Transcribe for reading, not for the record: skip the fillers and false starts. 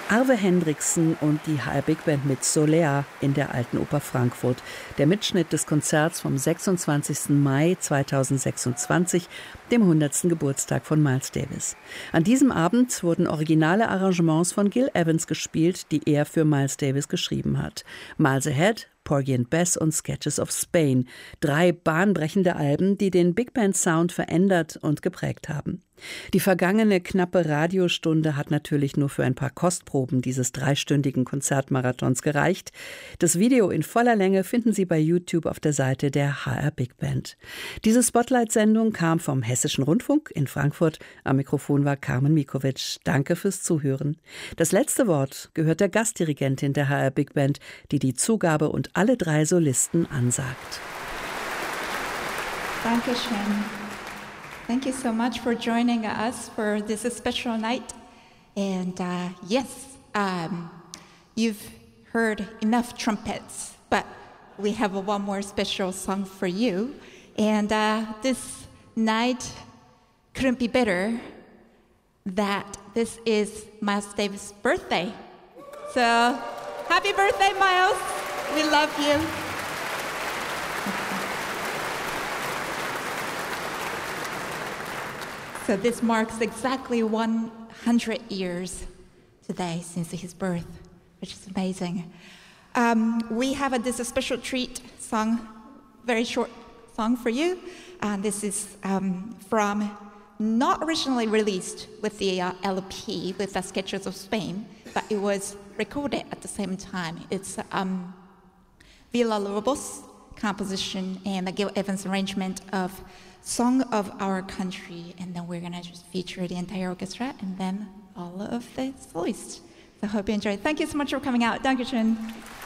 Arve Hendrickson und die HR Big Band mit Solea in der Alten Oper Frankfurt. Der Mitschnitt des Konzerts vom 26. Mai 2026, dem 100. Geburtstag von Miles Davis. An diesem Abend wurden originale Arrangements von Gil Evans gespielt, die er für Miles Davis geschrieben hat. Miles Ahead, Porgy and Bess und Sketches of Spain. 3 bahnbrechende Alben, die den Big Band Sound verändert und geprägt haben. Die vergangene knappe Radiostunde hat natürlich nur für ein paar Kostproben dieses 3-stündigen Konzertmarathons gereicht. Das Video in voller Länge finden Sie bei YouTube auf der Seite der HR Big Band. Diese Spotlight-Sendung kam vom Hessischen Rundfunk in Frankfurt. Am Mikrofon war Carmen Mikovic. Danke fürs Zuhören. Das letzte Wort gehört der Gastdirigentin der HR Big Band, die die Zugabe und alle 3 Solisten ansagt. Dankeschön. Thank you so much for joining us for this special night. And you've heard enough trumpets, but we have one more special song for you. And this night couldn't be better that this is Miles Davis' birthday. So happy birthday, Miles. We love you. So this marks exactly 100 years today since his birth, which is amazing. We have this special treat song, very short song for you. And this is from not originally released with the LP, with the Sketches of Spain, but it was recorded at the same time. It's Villa-Lobos composition and the Gil Evans arrangement of Song of Our Country, and then we're going to just feature the entire orchestra and then all of the soloists. So I hope you enjoy. Thank you so much for coming out. Dankeschön.